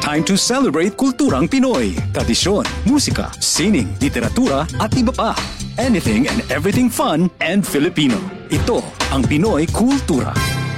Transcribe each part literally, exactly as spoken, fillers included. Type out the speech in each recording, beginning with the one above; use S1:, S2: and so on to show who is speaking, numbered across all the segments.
S1: time to celebrate kulturang Pinoy. Tradisyon, musika, sining, literatura at iba pa. Anything and everything fun and Filipino. Ito ang Pinoy Kultura.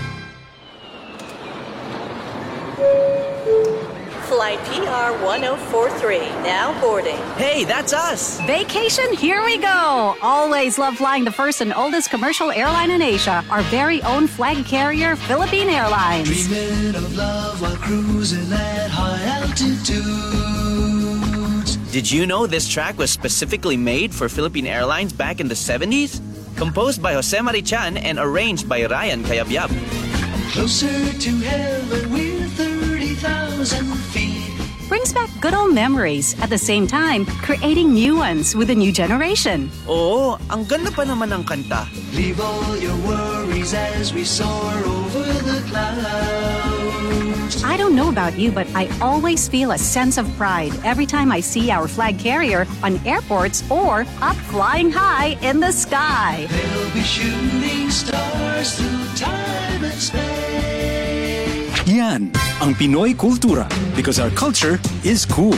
S2: Flight P R one oh four three, now boarding.
S3: Hey, that's us!
S4: Vacation, here we go! Always love flying the first and oldest commercial airline in Asia, our very own flag carrier, Philippine Airlines.
S5: Dreaming of love while cruising at high altitudes.
S3: Did you know this track was specifically made for Philippine Airlines back in the seventies? Composed by Jose Marichan and arranged by Ryan Cayabyab.
S5: Closer to heaven, we're thirty thousand feet.
S4: Brings back good old memories, at the same time, creating new ones with a new generation.
S3: Oo, ang ganda pa naman ng kanta.
S5: Leave all your worries as we soar over the clouds.
S4: I don't know about you, but I always feel a sense of pride every time I see our flag carrier on airports or up flying high in the sky.
S5: They'll be shooting stars through time and space.
S1: Yan ang Pinoy Kultura because our culture is cool.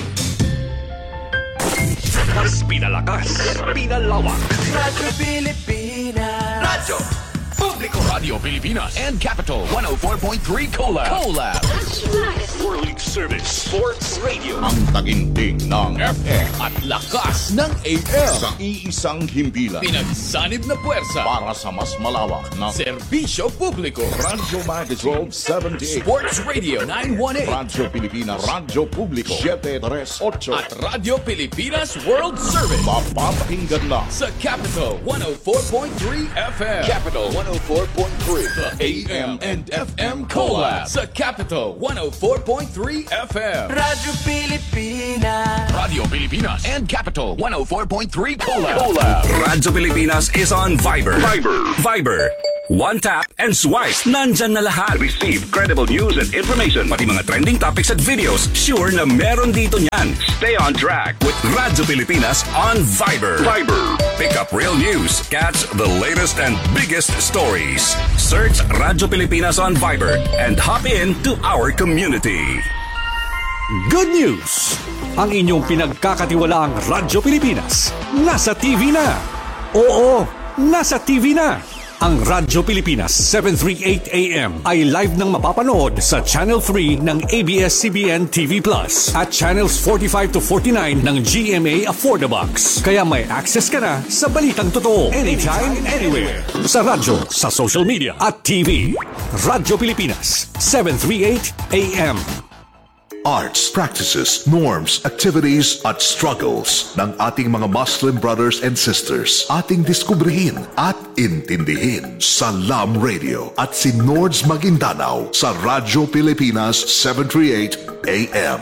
S6: Mas pinalakas, pinalawak.
S5: Radyo Pilipinas.
S6: Radyo Publiko. Radio Pilipinas and Capital one oh four point three Collab. Collab. Whirling Service Sports Radio.
S7: Ang taginting ng
S6: F M at lakas ng A M.
S7: Sa iisang himpilan.
S6: Pinagsanib na puwersa
S7: Para sa mas malawak na
S6: serbisyo publiko.
S7: Radyo Magazine twelve seventy-eight.
S6: Sports Radio nine eighteen.
S7: Radyo Pilipinas. Radyo Publiko seven thirty-eight.
S6: At Radio Pilipinas World Service.
S7: Mapapakinggan na
S6: Sa Capital one oh four point three F M. Capital one oh four point three. The A M and F M Collab. Sa Capital one oh four point three F M.
S5: Radyo Pilipinas.
S6: Radio Pilipinas and Capital one oh four point three Collab. Collab.
S8: Radyo Pilipinas is on Viber. Viber. Viber. One tap and swipe. Nandyan na lahat. Receive credible news and information. Pati mga trending topics at videos. Sure na meron dito niyan. Stay on track with Radyo Pilipinas on Viber. Viber. Pick up real news. Catch the latest and biggest stories. Search Radyo Pilipinas on Viber and hop in to our community.
S9: Good news! Ang inyong pinagkakatiwalaang Radyo Pilipinas nasa T V na. Oo, nasa T V na. Ang Radyo Pilipinas seven thirty-eight A M ay live nang mapapanood sa Channel three ng A B S C B N T V Plus at Channels forty-five to forty-nine ng G M A Affordabox. Kaya may access ka na sa balitang totoo anytime, anywhere. Sa radyo, sa social media at T V. Radyo Pilipinas seven thirty-eight A M.
S10: Arts, practices, norms, activities at struggles ng ating mga Muslim brothers and sisters. Ating diskubrihin at intindihin sa Lam Radio at si Nords Maguindanao sa Radyo Pilipinas seven thirty-eight A M.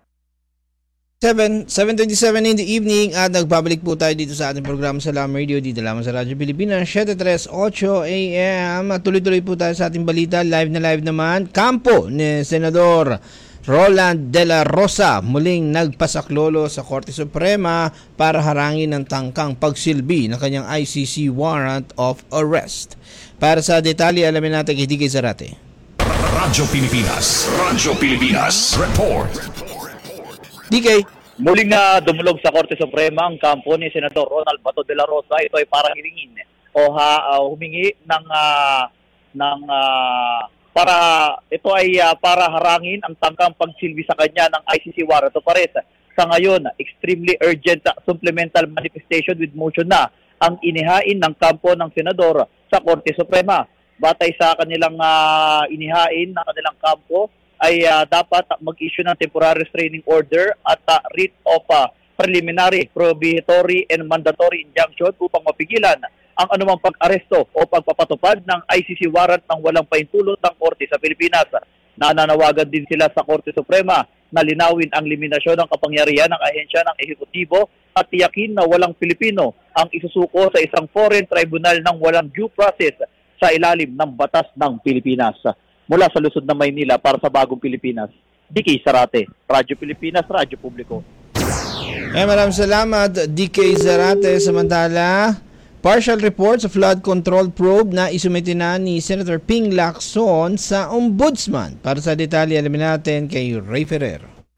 S11: seven twenty-seven in the evening at nagbabalik po tayo dito sa ating programa sa Lam Radio dito lamang sa Radyo Pilipinas seven thirty-eight A M at tuloy-tuloy po tayo sa ating balita. Live na live naman kampo ni Senador Roland De La Rosa muling nagpasaklolo sa Korte Suprema para harangin ang tangkang pagsilbi ng kanyang I C C warrant of arrest. Para sa detalye, alamin natin kay D K Zarate.
S8: Radyo Pilipinas. Radyo Pilipinas. Report.
S11: D K.
S12: Muling na dumulog sa Korte Suprema ang kampo ni Senador Ronald Bato De La Rosa. Ito ay para hilingin o ha, uh, humingi ng uh, ng uh, para ito ay uh, para harangin ang tangkang pagsilbi sa kanya ng I C C warrant of arrest. Sa ngayon, extremely urgent uh, supplemental manifestation with motion na ang inihain ng kampo ng senador sa Korte Suprema. Batay sa kanilang uh, inihain ng kanilang kampo ay uh, dapat mag-issue ng temporary restraining order at uh, writ of uh, preliminary, prohibitory and mandatory injunction upang mapigilan ang anumang pag-aresto o pagpapatupad ng I C C warrant ng walang pahintulot ng Korte sa Pilipinas. Nananawagan din sila sa Korte Suprema na linawin ang liminasyon ng kapangyarihan ng ahensya ng ehekutibo at tiyakin na walang Pilipino ang isusuko sa isang foreign tribunal ng walang due process sa ilalim ng batas ng Pilipinas. Mula sa Luzon na Maynila para sa Bagong Pilipinas, D K Zarate, Radyo Pilipinas, Radyo Publiko.
S11: Eh, maraming salamat, D K Zarate. Samantala, partial reports of flood control probe na isumite na ni Senator Ping Lacson sa Ombudsman. Para sa detalye, alamin natin kay Ray Ferrer.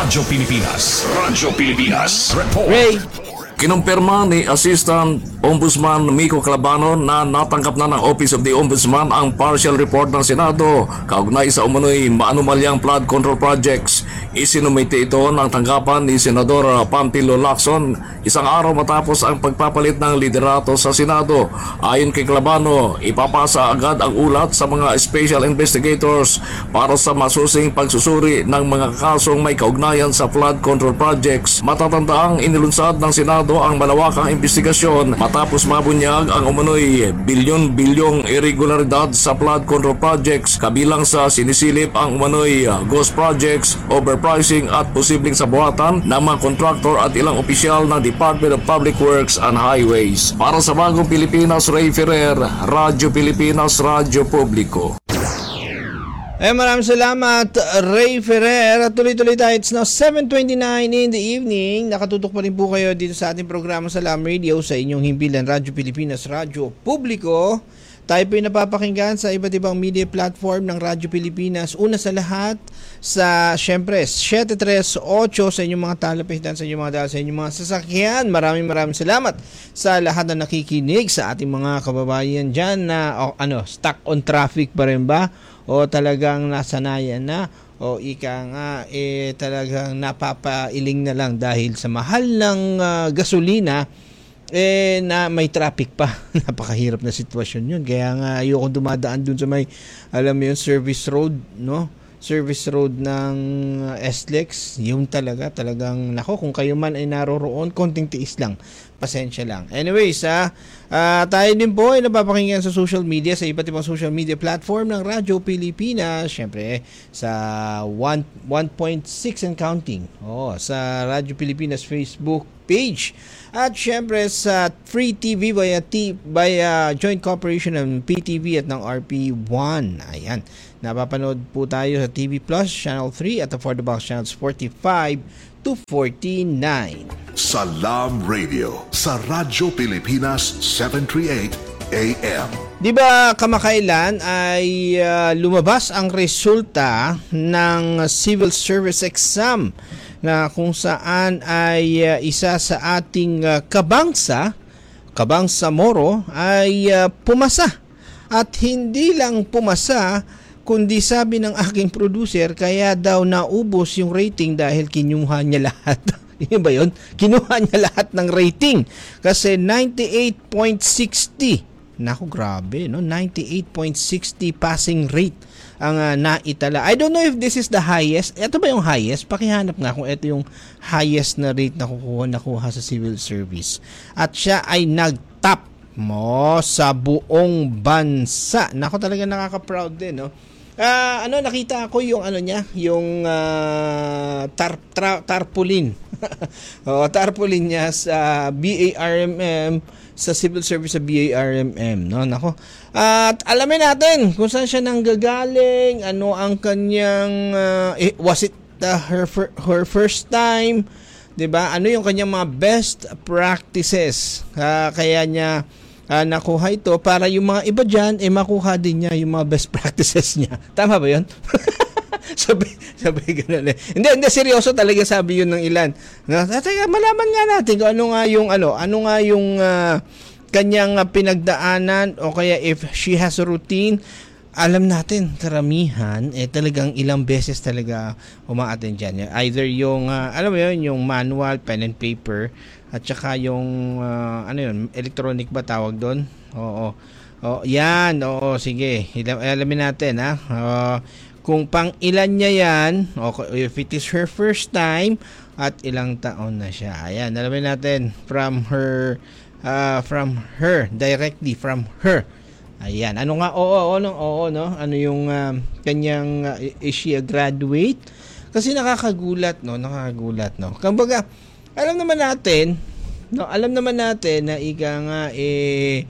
S8: Radyo Pilipinas. Radyo Pilipinas. Report.
S11: Ray.
S13: Kinumpirma ni Assistant Ombudsman Miko Calabano na natanggap na ng Office of the Ombudsman ang partial report ng Senado kaugnay sa umunoy maanumalyang flood control projects. Isinumite ito ng tanggapan ni Senador Pampilo Lacson isang araw matapos ang pagpapalit ng liderato sa Senado. Ayon kay Calabano, ipapasa agad ang ulat sa mga special investigators para sa masusing pagsusuri ng mga kasong may kaugnayan sa flood control projects. Matatandaang inilunsad ng Senado ang malawakang investigasyon matapos mabunyag ang umunoy bilyon-bilyong irregularidad sa flood control projects kabilang sa sinisilip ang umunoy ghost projects, overpricing at posibleng sabuatan ng mga kontraktor at ilang opisyal ng Department of Public Works and Highways. Para sa Bagong Pilipinas, Ray Ferrer, Radyo Pilipinas, Radyo Publiko.
S11: Eh, maraming salamat, Ray Ferrer. At tuloy-tuloy tayo. It's now seven twenty-nine in the evening. Nakatutok pa rin po kayo dito sa ating programa sa Lam Radio sa inyong himpilan, Radyo Pilipinas, Radyo Publiko. Tayo po yung napapakinggan sa iba't ibang media platform ng Radyo Pilipinas. Una sa lahat, sa, syempre, seven three eight sa inyong mga talapitan, sa inyong mga dahil, sa inyong mga sasakyan. Maraming maraming salamat sa lahat na nakikinig, sa ating mga kababayan dyan na, oh, ano, stuck on traffic pa rin ba? O talagang nasanayan na? O ika nga, eh, talagang napapailing na lang dahil sa mahal ng uh, gasolina, eh na may traffic pa. Napakahirap na sitwasyon yun. Kaya nga ayoko dumadaan dun sa may, alam mo yun, service road, no? Service road ng uh, S L E X. Yun talaga, talagang, nako, kung kayo man ay naroroon, konting tiis lang. Pasensya lang. Anyways, ah, uh, tayo din po ay napapakinggan sa social media, sa iba't ibang social media platform ng Radyo Pilipinas. Siyempre, sa one point six and counting. Oh, sa Radyo Pilipinas Facebook page. At siyempre sa Free T V via, T, via joint cooperation ng P T V at ng R P one. Ayan. Napapanood po tayo sa T V Plus, Channel three at the For the Box Channels forty-five to forty-nine.
S10: Salam Radio sa Radyo Pilipinas seven thirty-eight A M.
S11: Di ba kamakailan ay uh, lumabas ang resulta ng civil service exam na kung saan ay uh, isa sa ating uh, kabangsa, kabangsa Moro ay uh, pumasa. At hindi lang pumasa, kundi sabi ng aking producer, kaya daw naubos yung rating dahil kinuha niya lahat. Yun ba yun? Kinuha niya lahat ng rating. Kasi ninety-eight point six zero. Naku, grabe, no? ninety-eight point six zero passing rate ang uh, naitala. I don't know if this is the highest. Ito ba yung highest? Pakihanap nga kung ito yung highest na rate na kukuha, nakuha sa civil service. At siya ay nag-top mo sa buong bansa. Naku, talaga nakaka-proud din, no? Uh, ano, nakita ko yung ano niya, yung uh, tar, tra, tarpaulin. o, tarpaulin niya sa B A R M M, sa civil service sa B A R M M, no? Nako. At uh, alamin natin kung saan siya nanggagaling, ano ang kanyang uh, eh, was it uh, her her first time, 'di ba? Ano yung kanyang mga best practices? Uh, kaya niya Uh, nakuha ito para yung mga iba dyan, eh makuha din niya yung mga best practices niya. Tama ba yun? sabi, sabi ganun eh. Hindi, hindi, seryoso talaga sabi yun ng ilan. No? Teka, malaman nga natin kung ano nga yung, ano, ano nga yung uh, kanyang uh, pinagdaanan o kaya if she has a routine. Alam natin, karamihan, eh talagang ilang beses talaga umaattend dyan. Either yung, uh, alam mo yun, yung manual, pen and paper, at saka yung, uh, ano yun, electronic ba tawag doon? Oo. Oo, yan, oo, sige. Ilam, alamin natin, ha? Uh, kung pang ilan niya yan, okay, if it is her first time, at ilang taon na siya. Ayan, alamin natin from her, uh, from her, directly from her. Ayan, ano nga, oo, oo, no, oo, no? Ano yung uh, kanyang, uh, is she a graduate? Kasi nakakagulat, no? Nakakagulat, no? Kumbaga, alam naman natin, no, alam naman natin na ika nga eh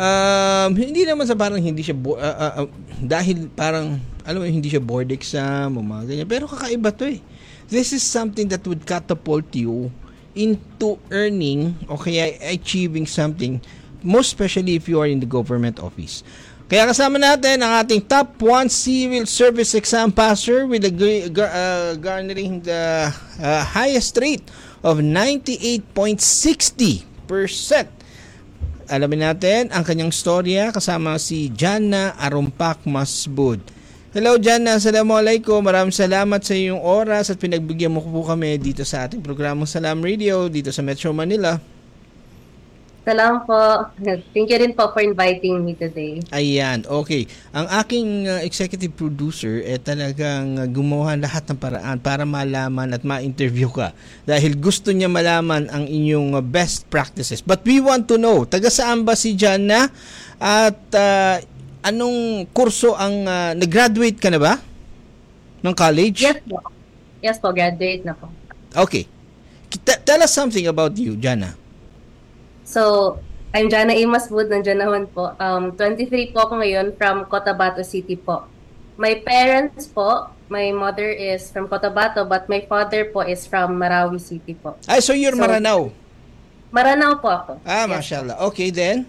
S11: um, hindi naman sa parang hindi siya bo- uh, uh, uh, dahil parang alam mo hindi siya board exam o mga ganyan, pero kakaiba to eh. This is something that would catapult you into earning o kaya achieving something, most especially if you are in the government office. Kaya kasama natin ang ating top one civil service exam passer with a uh, garnering the uh, highest rate of ninety-eight point six zero percent. Alamin natin ang kanyang storya kasama si Jana Arumpak Masbud. Hello Jana, assalamualaikum. Maraming salamat sa iyong oras at pinagbigyan mo po kami dito sa ating programang Salam Radio dito sa Metro Manila.
S14: Salamat po. Thank you rin po for inviting me today.
S11: Ayan, okay. Ang aking uh, executive producer eh talagang uh, gumawa lahat ng paraan para malaman at ma-interview ka. Dahil gusto niya malaman ang inyong uh, best practices. But we want to know, taga saan ba si Jana? At uh, anong kurso ang, uh, nag-graduate ka na ba? Ng college?
S14: Yes po. Yes po, graduate na po.
S11: Okay. T- tell us something about you, Jana.
S14: So, I'm Jana A. Masbud, nandiyan naman po. Um, twenty-three po ako ngayon from Cotabato City po. My parents po, my mother is from Cotabato but my father po is from Marawi City po.
S11: Ay, so you're so, Maranao?
S14: Maranao po ako.
S11: Ah,
S14: yes,
S11: mashallah. Okay, then?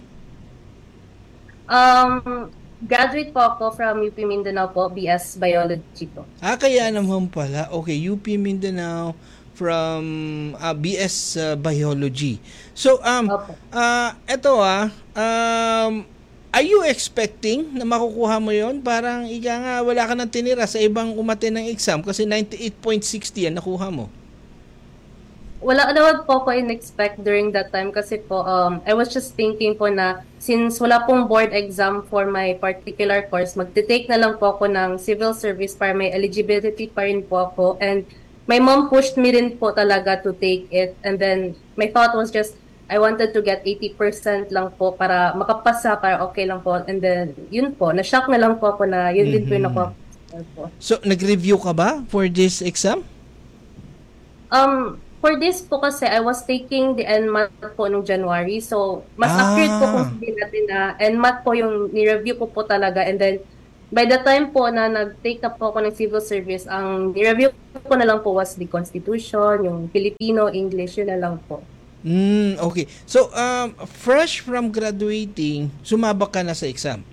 S14: Um, graduate po ako from U P Mindanao po, B S Biology po.
S11: Ah, kaya naman pala. Okay, U P Mindanao from uh, B S uh, Biology. So, um, uh, eto ah, um, are you expecting na makukuha mo yon? Parang ika nga, wala ka nang tinira sa ibang umaten ng exam kasi ninety-eight point six zero yan nakuha mo.
S14: Wala naman po ko in-expect during that time kasi po, um, I was just thinking po na since wala pong board exam for my particular course, magte-take na lang po ako ng civil service para may eligibility pa rin po ako. And my mom pushed me rin po talaga to take it. And then my thought was just, I wanted to get eighty percent lang po para makapasa, para okay lang po. And then, yun po, na-shock na lang po ako na yun mm-hmm. din po yung nakuha po.
S11: So, nag-review ka ba for this exam?
S14: Um, for this po kasi, I was taking the N M A T po noong January. So, mas ah. accurate po kung sabihin natin na N M A T po yung ni-review ko po talaga. And then, by the time po na nag-take up po ako ng civil service, ang ni-review ko na lang po was the Constitution, yung Filipino, English, yun na lang po.
S11: Mm, okay. So, um, fresh from graduating, sumabak ka na sa exam?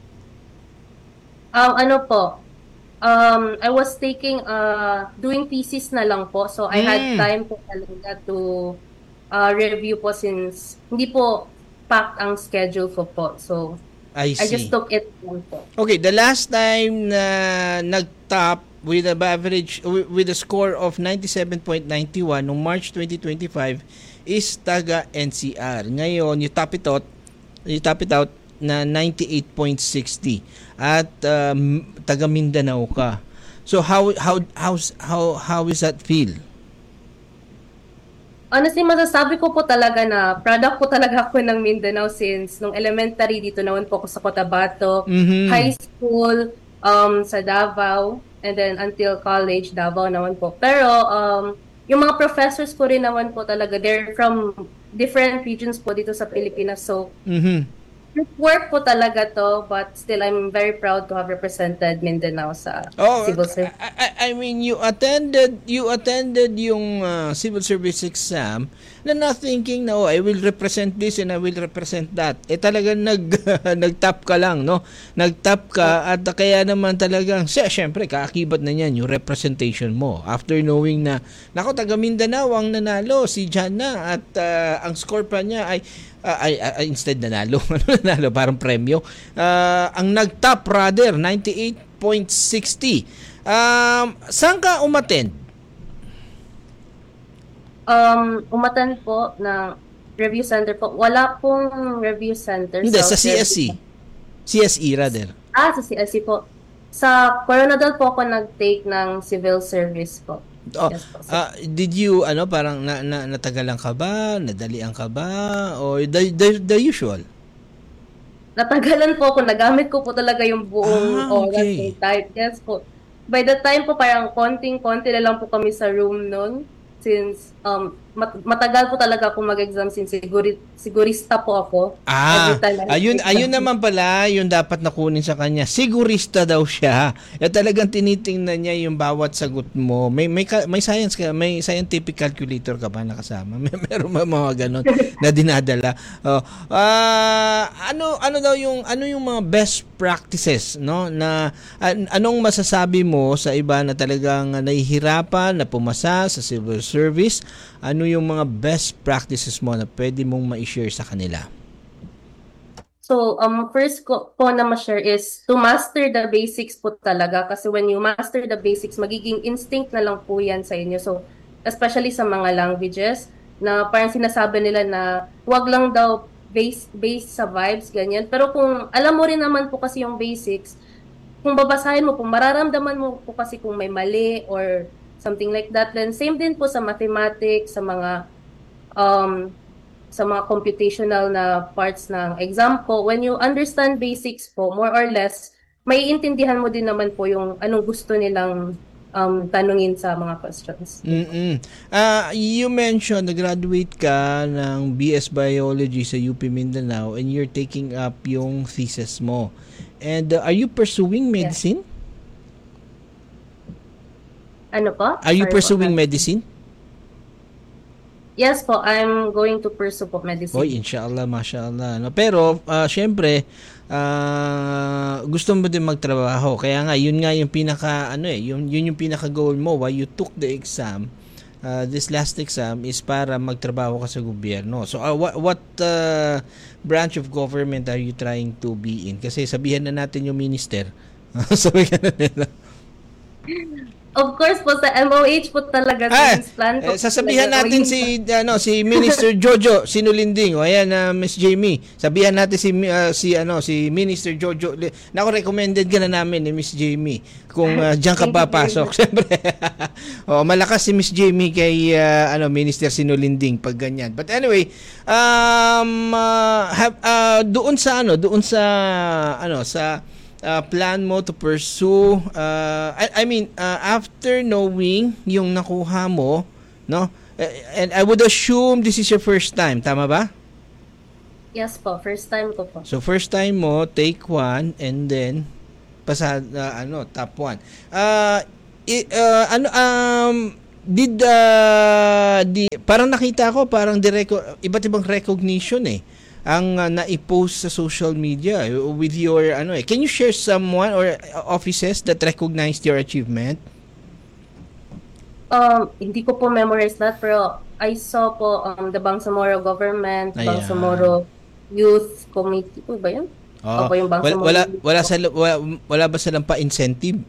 S14: Um, ano po, um, I was taking, uh, doing thesis na lang po. So, I mm. had time po talaga to uh, review po since hindi po packed ang schedule ko po. So,
S11: I see.
S14: I just took it lang po.
S11: Okay, the last time na nag-top with a average, with a score of ninety-seven point nine one noong March twenty twenty-five is taga N C R. Ngayon, you top it out, you top it out na ninety-eight point six zero at um, taga Mindanao ka. So how how how how how is that feel?
S14: Honestly, masasabi ko po talaga na product po talaga ako ng Mindanao since nung elementary dito naman po ako sa Cotabato, mm-hmm. high school um, sa Davao, and then until college, Davao naman po. Pero um, yung mga professors ko rin naman po talaga, they're from different regions po dito sa Pilipinas. So, mm-hmm. work po talaga to, but still I'm very proud to have represented Mindanao sa
S11: oh,
S14: civil service.
S11: I, I mean, you attended you attended yung uh, civil service exam na not thinking na oh, I will represent this and I will represent that. Eh talagang nag nag-top ka lang, no? Nag-top ka at kaya naman talagang siya, syempre kaakibat na niyan yung representation mo. After knowing na nako taga Mindanao ang nanalo si Jana at uh, ang score pa niya ay Uh, ay, ay, instead nanalo, nanalo parang premyo. Uh, ang nag-top rather, ninety-eight point six zero. Um, saan ka umattend?
S14: Um, umattend po ng review center po. Wala pong review center.
S11: Hindi, sa C S E. C S E rather.
S14: Ah, sa C S E po. Sa Coronadal po ako nag-take ng civil service po.
S11: Oh, yes, uh, did you ano parang na, na, natagalan ka ba, nadalian ka ba, or the, the the usual?
S14: Natagalan po ako, nagamit ko po talaga yung buong
S11: ah, okay.
S14: oras type. Yes po. By the time po parang konting-konti na lang po kami sa room noon since um mat- matagal po talaga ako mag-exam since siguri- sigurista po ako.
S11: Ah,
S14: Every time I
S11: ayun,
S14: exam.
S11: ayun naman pala yung dapat nakunin sa kanya. Sigurista daw siya. Eh, talagang tinitingnan niya yung bawat sagot mo. May may ka- may science ka, may scientific calculator ka ba nakasama? May meron ba mga ganun na dinadala? Oh, ah, ano ano daw yung ano yung mga best practices, no? Na an- anong masasabi mo sa iba na talagang nahihirapan na pumasa sa civil service? Ano yung mga best practices mo na pwede mong ma-share sa kanila?
S14: So, um, first ko po na ma-share is to master the basics po talaga. Kasi when you master the basics, magiging instinct na lang po yan sa inyo. So, especially sa mga languages, na parang sinasabi nila na wag lang daw based, based sa vibes, ganyan. Pero kung alam mo rin naman po kasi yung basics, kung babasahin mo po, mararamdaman mo po kasi kung may mali or something like that. Then same din po sa mathematics, sa mga um, sa mga computational na parts ng exam po. When you understand basics po, more or less, may intindihan mo din naman po yung anong gusto nilang um, tanungin sa mga questions.
S11: Mm-mm. Uh, you mentioned, nag-graduate ka ng B S Biology sa U P Mindanao and you're taking up yung thesis mo. And uh, are you pursuing medicine?
S14: Yes. Ano po?
S11: Are you
S14: Sorry
S11: pursuing
S14: po.
S11: medicine?
S14: Yes po, I'm going to pursue po medicine.
S11: Oy, inshallah, mashallah. No? Pero, uh, syempre, uh, gusto mo din magtrabaho. Kaya nga, yun nga yung pinaka, ano eh, yun, yun yung pinaka goal mo. Why you took the exam, uh, this last exam, is para magtrabaho ka sa gobyerno. So, uh, what, what uh, branch of government are you trying to be in? Kasi sabihan na natin yung minister. Sabi ka na nila.
S14: Of course po, sa M O H po talaga
S11: Ah,
S14: sa plan po.
S11: eh, sasabihan
S14: talaga.
S11: natin si ano si Minister Jojo Sinulinding. O ayan na uh, Miss Jamie. Sabihan natin si uh, si ano si Minister Jojo. Nako, recommended ka na namin ni Miss Jamie kung uh, diyan ka papasok. Siyempre. Oh, malakas si Miss Jamie kay uh, ano Minister Sinulinding pag ganyan. But anyway, um uh, have, uh, doon sa ano, doon sa ano sa Uh, plan mo to pursue uh, I, I mean uh, after knowing yung nakuha mo, no, and I would assume this is your first time, tama ba?
S14: Yes po, first time ko po.
S11: So first time mo, take one and then pasa uh, ano top one. Uh, i- uh ano um did uh, di parang nakita ko parang direct iba't ibang recognition eh ang uh, na-post sa social media with your ano eh. Can you share someone or offices that recognized your achievement?
S14: Um, hindi ko po memorize that, pero I saw po um, the Bangsamoro government,
S11: Ayan.
S14: Bangsamoro Youth Committee po ba yun?
S11: Oh,
S14: Opo, yung
S11: wala,
S14: Bangsamoro
S11: wala,
S14: Youth.
S11: wala, sa, wala, wala ba silang pa-incentive?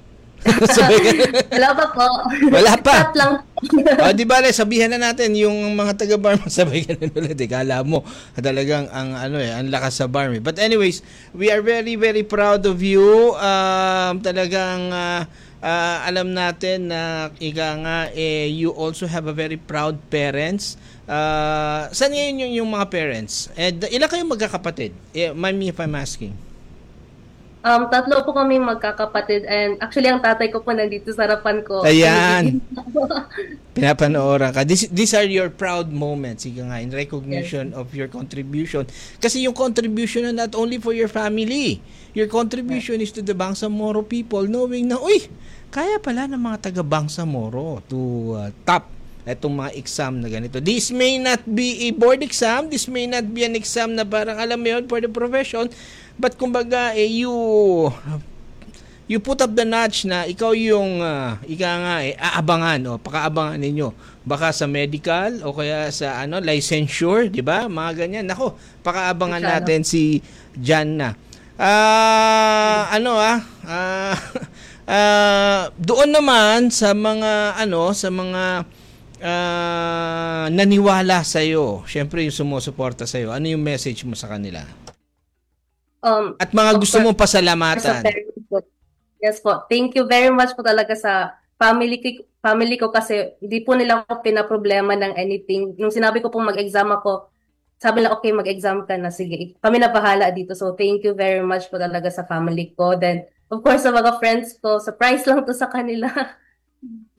S14: Wala pa po.
S11: Wala pa.
S14: Chat lang.
S11: Oh, di ba, sabihan na natin yung mga taga-Barmy, sabay ganun ulit. Eh, kala mo talagang ang ano eh, ang lakas sa Barmy. But anyways, we are very very proud of you. Um, talagang uh, uh, alam natin na ika nga eh, you also have a very proud parents. Uh, saan ngayon yung, yung mga parents? And ilan kayong magkakapatid? Eh, mind me if I'm asking.
S14: Um, tatlo po kami magkakapatid and actually ang tatay ko po nandito sa harapan ko.
S11: Ayan. Pinapanooran ka. This, these are your proud moments, ika nga, in recognition yes. of your contribution. Kasi yung contribution na not only for your family, your contribution yes. is to the Bangsamoro people, knowing na, uy, kaya pala ng mga taga Bangsamoro to uh, top etong mga exam na ganito. This may not be a board exam, this may not be an exam na parang alam mo yun for the profession, but kumbaga eh, you you put up the notch na ikaw yung uh, ika nga eh, aabangan o pakaabangan ninyo. Baka sa medical o kaya sa ano licensure, di ba? Mga ganyan. Nako, pakaabangan natin si Jan na. Ah, uh, ano ah, uh, uh, doon naman sa mga ano, sa mga Uh, naniwala sa iyo, syempre yung sumusuporta sa iyo, ano yung message mo sa kanila?
S14: Um,
S11: At mga gusto mong pasalamatan.
S14: Yes po. Thank you very much po talaga sa family ko, family ko kasi hindi po nila ako pinaproblema ng anything. Nung sinabi ko pong mag-exam ako, sabi nila, okay, mag-exam ka na, sige. Kami na bahala dito. So, thank you very much po talaga sa family ko. Then, of course, sa mga friends ko, surprise lang to sa kanila.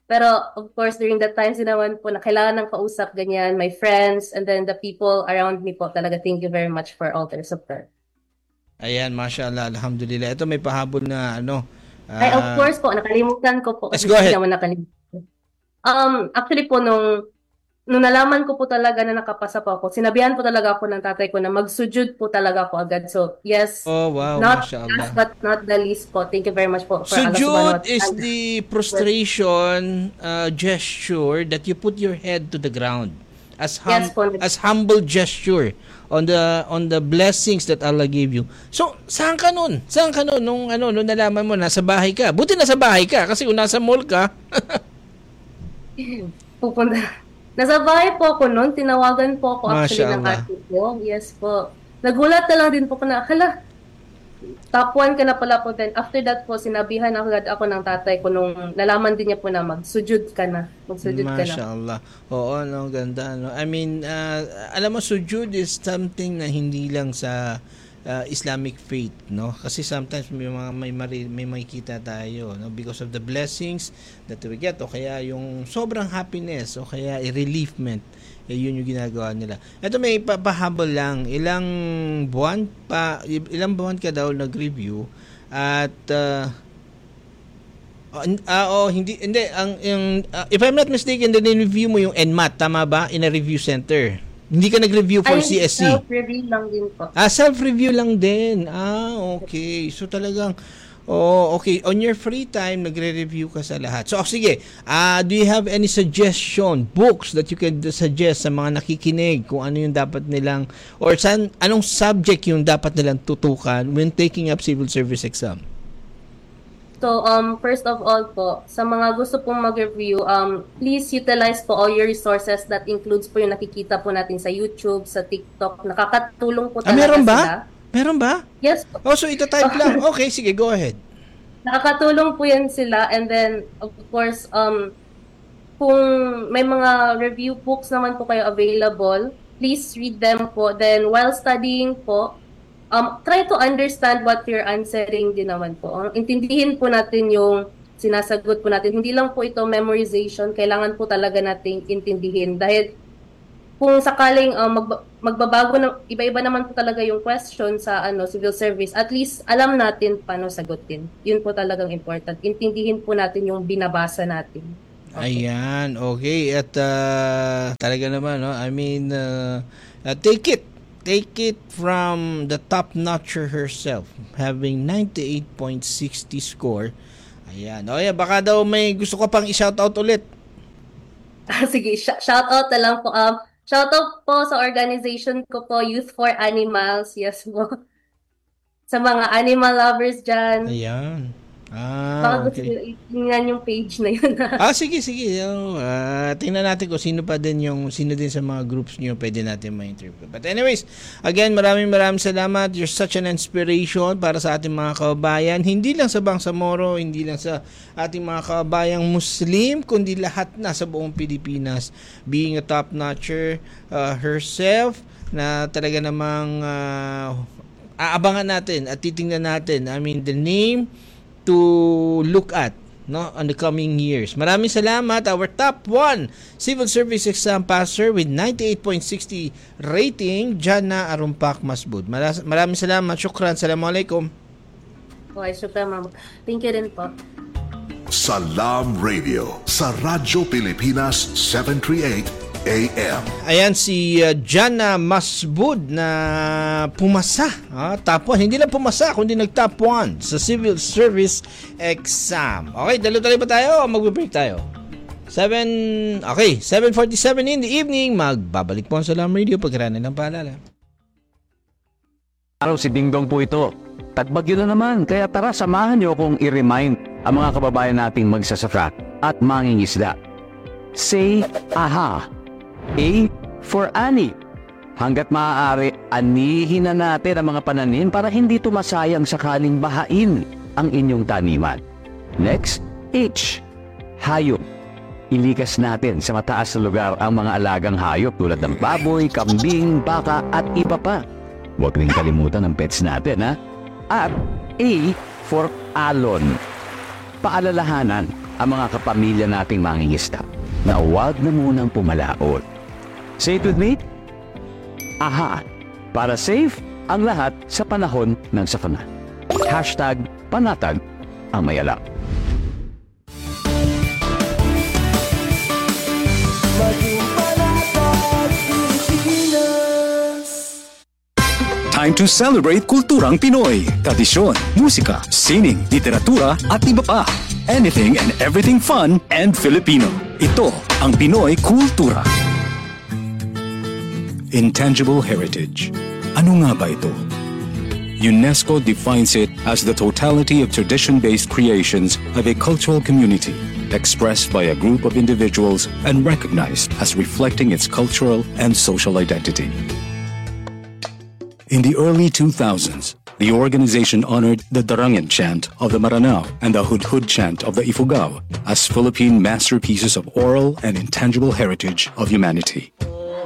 S14: Pero of course, during that time din naman po na kailangan ng kausap, ganyan, my friends, and then the people around me po talaga, thank you very much for all their support.
S11: Ayan, mashallah, alhamdulillah. Ito may pahabol na ano. Uh,
S14: Ay, of course po, nakalimutan ko po.
S11: Let's go ahead.
S14: Naman nakalimutan. Um, actually po, nung, nung nalaman ko po talaga na nakapasa po ako, sinabihan po talaga ako ng tatay ko na magsujud po talaga ako agad. So, yes.
S11: Oh, wow,
S14: not
S11: mashallah.
S14: last but not the least po. Thank you very much po. For
S11: Sujud is the prostration uh, gesture that you put your head to the ground as hum-
S14: yes, po.
S11: as humble gesture on the on the blessings that Allah gave you. So, saan ka nun? Saan ka nun nung ano nung nalaman mo nasa bahay ka? Buti nasa bahay ka kasi kung nasa mall ka.
S14: Pupunta. Nasa bahay po ako noon, tinawagan po ako actually ng
S11: Mashallah.
S14: ate ko. Yes po. Nagulat na lang din po ko na, hala, top one ka na pala po. Then after that po, sinabihan agad ako ng tatay ko nung nalaman din niya po na magsujud ka na. Magsujud ka na.
S11: Mashallah. Oo, no, ganda. No? I mean, uh, alam mo, sujud is something na hindi lang sa uh, Islamic faith, no? Kasi sometimes may mga may mari, may makikita tayo, no, because of the blessings that we get o kaya yung sobrang happiness o kaya reliefment. Eh, yun yung ginagawa nila. Ito may papahabol lang. Ilang buwan pa, ilang buwan ka daw nag-review at uh, uh, oh, hindi, hindi, ang, yung, uh, if I'm not mistaken, din-review mo yung N M A T, tama ba? In a review center. Hindi ka nag-review for
S14: Ay,
S11: C S C.
S14: self-review lang din po.
S11: Ah, self-review lang din. Ah, okay. So talagang, oh, okay. On your free time, nagre-review ka sa lahat. So, oh, sige. Ah, do you have any suggestion, books that you could suggest sa mga nakikinig kung ano yung dapat nilang, or san, anong subject yung dapat nilang tutukan when taking up civil service exam?
S14: So, um, first of all po, sa mga gusto pong mag-review, um, please utilize po all your resources. That includes po yung nakikita po natin sa YouTube, sa TikTok. Nakakatulong po
S11: Ah,
S14: talaga
S11: meron ba?
S14: sila.
S11: Meron ba?
S14: Yes.
S11: Oh, so ito-type lang. Okay, sige, go ahead.
S14: Nakakatulong po yan sila. And then, of course, um, kung may mga review books naman po kayo available, please read them po. Then, while studying po, um, try to understand what you're answering din naman po. Intindihin po natin yung sinasagot po natin. Hindi lang po ito memorization. Kailangan po talaga nating intindihin. Dahil kung sakaling uh, mag, magbabago na iba-iba naman po talaga yung question sa ano civil service, at least alam natin paano sagutin. Yun po talagang important. Intindihin po natin yung binabasa natin.
S11: Okay. Ayan, okay. At uh, talaga naman, no? I mean, uh, uh, take it. Take it from the top-notcher herself, having ninety-eight point six zero score. Ayan. O, yeah, baka daw may gusto ko pang i-shoutout ulit.
S14: Sige, sh- shoutout na lang po. Um, Shoutout po sa organization ko po, Youth for Animals. Yes po. Sa mga animal lovers dyan.
S11: Ayan. Ah,
S14: baka
S11: okay.
S14: gusto tingnan yung page na yun.
S11: Ah, sige, sige. Uh, tingnan natin kung sino pa din yung, sino din sa mga groups nyo pwede natin ma-interview. But anyways, again, maraming maraming salamat. You're such an inspiration para sa ating mga kababayan. Hindi lang sa Bangsamoro, hindi lang sa ating mga kababayang Muslim, kundi lahat na sa buong Pilipinas. Being a top-notcher uh, herself, na talaga namang uh, aabangan natin at titingnan natin. I mean, the name to look at, no, on the coming years. Maraming salamat, our top one civil service exam passer with ninety-eight point six zero rating, Jana Arumpak Masbud. Maraming salamat, syukran, assalamualaikum.
S14: Okay, syukran, ma'am. Thank you din po.
S10: Salam Radio sa Radyo Pilipinas seven thirty-eight A M.
S11: Ayan si uh, Jana Masbud na pumasa, ah, top one. Hindi lang pumasa, kundi nag-top one sa civil service exam. Okay, dalo-dalo pa tayo, magbe-break tayo. seven, okay, seven forty-seven in the evening, magbabalik po ang Salam Radio pagkaraan ng paalala.
S15: Araw si Dingdong po ito. Tagbagyo na naman, kaya tara samahan niyo kung i-remind ang mga kababayan nating magsasaka at mangingisda. Say aha. A for ani. Hanggat maaari, anihin na natin ang mga pananim para hindi tumasayang sakaling bahain ang inyong taniman. Next, H. Hayop. Ilikas natin sa mataas na lugar ang mga alagang hayop tulad ng baboy, kambing, baka at iba pa. Huwag rin kalimutan ang pets natin, ha? At A for alon. Paalalahanan, ang mga kapamilya nating mangingisda na huwag na munang pumalaot. Say it with me? Aha! Para safe ang lahat sa panahon ng sakuna. Hashtag panatag ang mayalak.
S1: Time to celebrate kulturang Pinoy. Tradisyon, musika, sining, literatura at iba pa. Anything and everything fun and Filipino. Ito ang Pinoy Kultura. Intangible heritage. Ano nga ba ito? UNESCO defines it as the totality of tradition-based creations of a cultural community expressed by a group of individuals and recognized as reflecting its cultural and social identity. In the early two thousands, the organization honored the Darangan chant of the Maranao and the Hudhud chant of the Ifugao as Philippine masterpieces of oral and intangible heritage of humanity.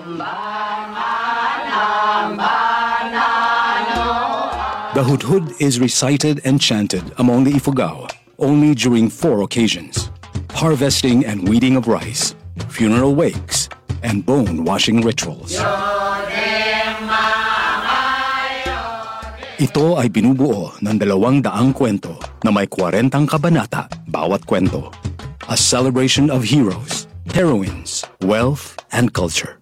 S1: The Hudhud is recited and chanted among the Ifugao only during four occasions: harvesting and weeding of rice, funeral wakes, and bone-washing rituals. Ito ay binubuo ng dalawang daang kwento na may kwarentang kabanata bawat kwento. A celebration of heroes, heroines, wealth, and culture.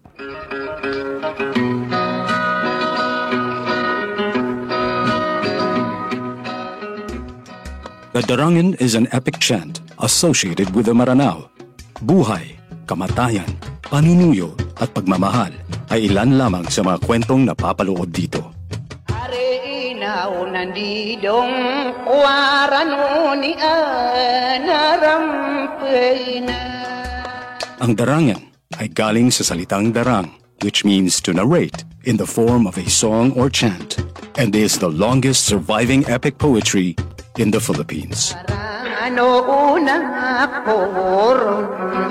S1: The Darangan is an epic chant associated with the Maranao. Buhay, kamatayan, panunuyo at pagmamahal ay ilan lamang sa mga kwentong napapaloob dito.
S16: Nandidong warano ni anarampay na.
S1: Ang darangan ay galing sa salitang darang, which means to narrate in the form of a song or chant, and is the longest surviving epic poetry in the Philippines.
S16: Ano unang akor?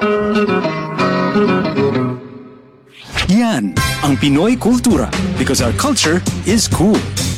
S1: Yan ang Pinoy Kultura, because our culture is cool.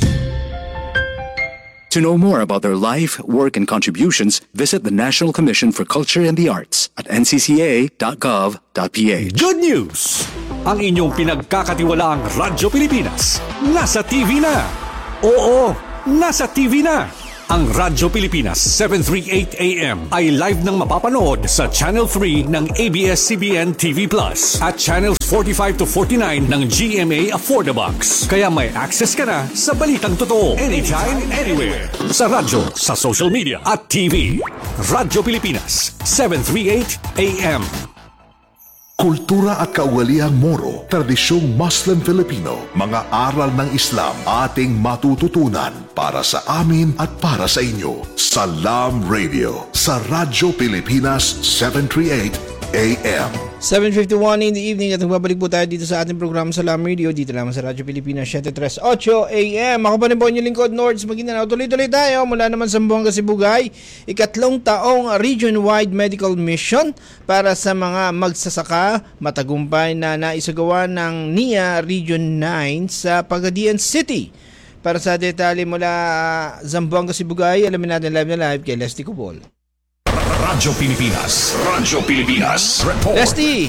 S1: To know more about their life, work, and contributions, visit the National Commission for Culture and the Arts at n c c a dot gov dot p h.
S9: Good news! Ang inyong pinagkakatiwalaang Radyo Pilipinas, nasa T V na! Oo, nasa T V na! Ang Radyo Pilipinas seven thirty-eight A M ay live nang mapapanood sa Channel three ng A B S C B N T V Plus at Channels forty-five to forty-nine ng G M A Affordabox. Kaya may access ka na sa balitang totoo anytime, anywhere. Sa radyo, sa social media at T V. Radyo Pilipinas seven thirty-eight A M.
S10: Kultura at kaugaliang Moro, tradisyong Muslim Filipino, mga aral ng Islam ating matututunan para sa amin at para sa inyo. Salam Radio sa Radyo Pilipinas seven thirty-eight A M.
S11: seven fifty-one in the evening at nagbabalik po tayo dito sa ating programa Salam Radio dito lamang sa Radyo Pilipinas seven thirty-eight A M. Ako pa rin po inyong lingkod, Nords Maguindanao. Tuloy-tuloy tayo mula naman sa Zamboanga, Sibugay. Ikatlong taong region-wide medical mission para sa mga magsasaka, matagumpay na naisagawa ng N I A Region nine sa Pagadian City. Para sa detalye mula Zamboanga, Sibugay, alamin natin live na live kay Leslie Cubol.
S8: Radyo Pilipinas. Radyo Pilipinas. Report.
S11: Leslie!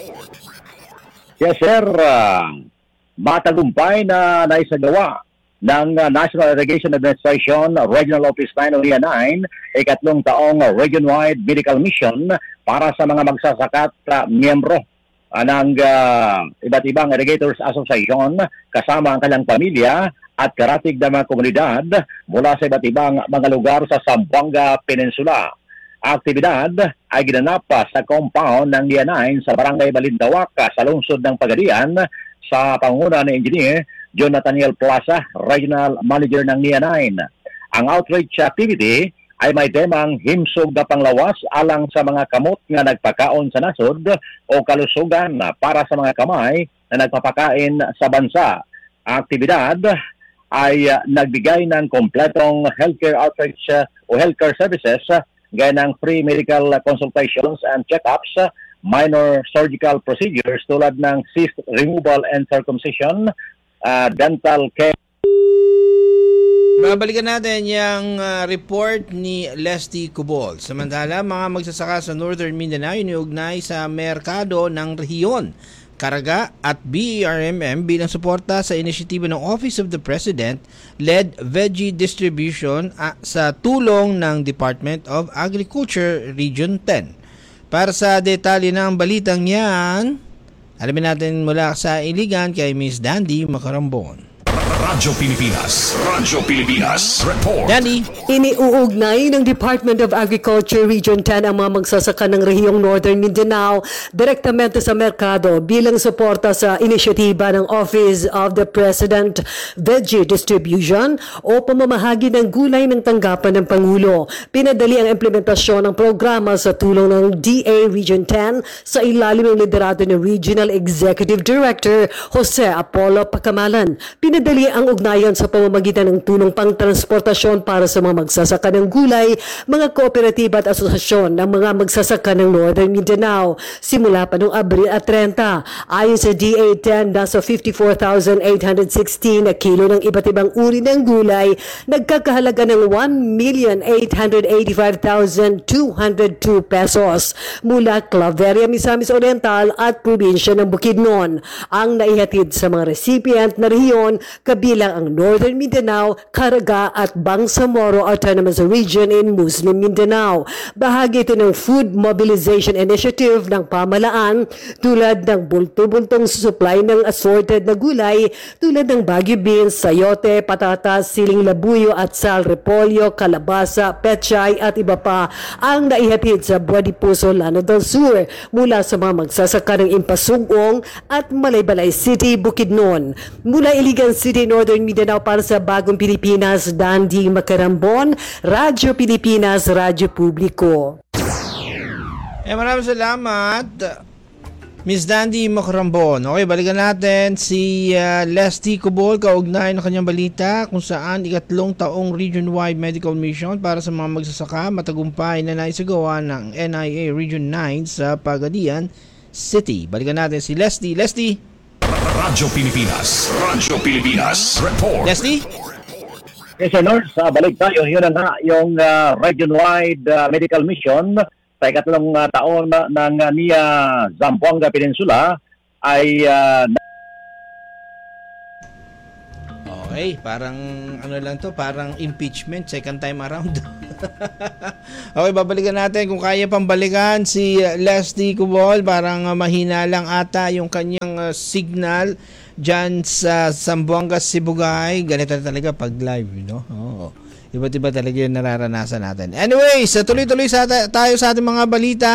S12: Yes, sir. Uh, matagumpay na naisagawa ng uh, National Irrigation Administration Regional Office nine o N I A nine, ikatlong taong region-wide medical mission para sa mga magsasaka at uh, miyembro uh, ng uh, iba't ibang Irrigators Association kasama ang kanyang pamilya at karatig na mga komunidad mula sa iba't ibang mga lugar sa Zamboanga Peninsula. Aktibidad ay ginanap sa compound ng N I A nine sa Barangay Balintawak sa lungsod ng Pagadian sa pangunguna ni Engineer John Nathaniel Plaza, Regional Manager ng N I A nine. Ang outreach activity ay may temang himsog na panglawas alang sa mga kamot nga nagpakaon sa nasod o kalusugan para sa mga kamay na nagpapakain sa bansa. Ang aktibidad ay uh, nagbigay ng kompletong healthcare outreach uh, o healthcare services uh, gaya ng free medical consultations and check-ups, minor surgical procedures tulad ng cyst removal and circumcision, uh, dental care.
S11: Babalikan natin yung uh, report ni Leslie Cubol. Samantala, mga magsasaka sa Northern Mindanao iniugnay sa merkado ng rehiyon, Caraga at B E R M M bilang suporta sa inisyatiba ng Office of the President-led Veggie Distribution uh, sa tulong ng Department of Agriculture Region ten. Para sa detalye ng balitang yan, alamin natin mula sa Iligan kay Miss Dandy Macarambon.
S8: Radyo Pilipinas. Radyo Pilipinas. Report.
S11: Danny.
S17: Iniuugnay ng Department of Agriculture Region ten ang mga magsasaka ng rehiyong Northern Mindanao direktamente sa merkado bilang suporta sa inisyatiba ng Office of the President Veggie Distribution o pamamahagi ng gulay ng tanggapan ng Pangulo. Pinadali ang implementasyon ng programa sa tulong ng D A Region ten sa ilalim ng liderado ng Regional Executive Director Jose Apollo Pacamalan. Pinadali ang ugnayan sa pamamagitan ng tulong pang-transportasyon para sa mga magsasaka ng gulay, mga kooperatiba at asosasyon ng mga magsasaka ng Northern Mindanao simula pa noong Abril at thirty. Ayon sa D A ten, nasa fifty-four thousand eight hundred sixteen na kilo ng iba't ibang uri ng gulay, nagkakahalaga ng one million eight hundred eighty-five thousand two hundred two pesos mula Claveria, Misamis Oriental at probinsya ng Bukidnon. Ang naihatid sa mga recipient na rehiyon kabilang ang Northern Mindanao, Caraga at Bangsamoro Autonomous Region in Muslim Mindanao. Bahagi ito ng Food Mobilization Initiative ng pamalaan tulad ng bulto-bultong supply ng assorted na gulay tulad ng Baguio beans, sayote, patatas, siling labuyo at sal, repolyo, kalabasa, pechay at iba pa ang naihatid sa Buadipuso, Lanao del Sur mula sa mga magsasaka ng Impasugong at Malaybalay City, Bukidnon. Mula Iligan City, Northern Mindanao para sa Bagong Pilipinas, Dandy Macarambon, Radyo Pilipinas, Radyo Publiko.
S11: Eh, maraming salamat, Miss Dandy Macarambon. Okay, balikan natin si uh, Leslie Cubol, kaugnay ng kanyang balita kung saan ikatlong taong region-wide medical mission para sa mga magsasaka matagumpay na naisagawa ng N I A Region nine sa Pagadian City. Balikan natin si Leslie. Leslie.
S8: Radyo Pilipinas. Radyo Pilipinas. Report.
S11: Leslie?
S12: Yes, sir, Lord. Sa balik tayo, yun na nga, yung uh, region-wide uh, medical mission sa ikatlong uh, taon uh, ng uh, Nia Zamboanga Peninsula ay uh,
S11: okay, parang ano lang to, parang impeachment, second time around. Okay, babalikan natin kung kaya pang balikan si Leslie Cubol. Parang uh, mahina lang ata yung kanyang uh, signal dyan sa Zamboanga, Sibugay. Ganito talaga pag live, you know? Oo. Iba't iba talaga yung nararanasan natin. Anyways, tuloy-tuloy sa tayo sa ating mga balita.